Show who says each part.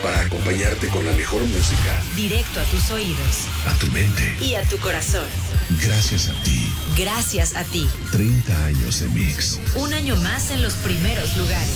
Speaker 1: para acompañarte con la mejor música.
Speaker 2: Directo a tus oídos.
Speaker 1: A tu mente.
Speaker 2: Y a tu corazón.
Speaker 1: Gracias a ti.
Speaker 2: Gracias a ti.
Speaker 1: 30 años de Mix.
Speaker 2: Un año más en los primeros lugares.